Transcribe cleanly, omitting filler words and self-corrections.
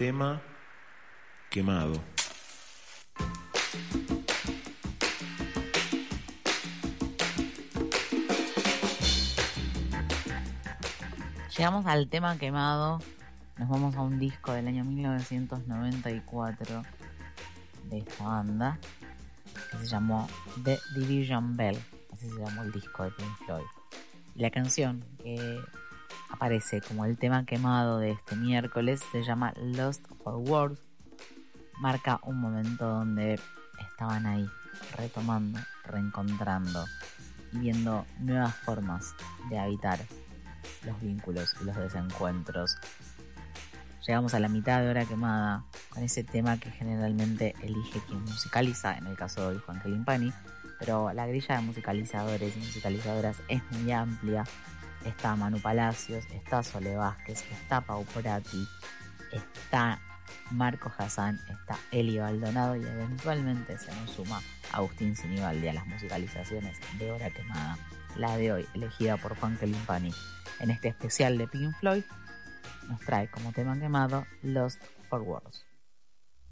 tema quemado. Llegamos al tema quemado. Nos vamos a un disco del año 1994 de esta banda que se llamó The Division Bell. Así se llamó el disco de Pink Floyd. Y la canción que aparece como el tema quemado de este miércoles se llama Lost for Words. Marca un momento donde estaban ahí retomando, reencontrando y viendo nuevas formas de habitar los vínculos y los desencuentros. Llegamos a la mitad de Hora Quemada con ese tema que generalmente elige quien musicaliza, en el caso de Juan Calimpani, pero la grilla de musicalizadores y musicalizadoras es muy amplia. Está Manu Palacios, está Sole Vázquez, está Pau Porati, está Marco Hassan, está Eli Baldonado y eventualmente se nos suma Agustín Sinibaldi a las musicalizaciones de Hora Quemada, la de hoy elegida por Juan Calimpani. En este especial de Pink Floyd nos trae como tema quemado Lost for Words.